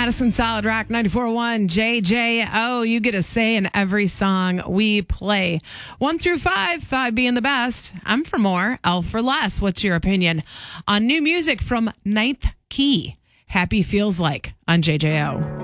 Madison Solid Rock 94.1 JJO. You get a say in every song we play. 1 through 5, 5 being the best. I'm for more, L for less. What's your opinion on new music from Ninth Key? Happy Feels Like on JJO.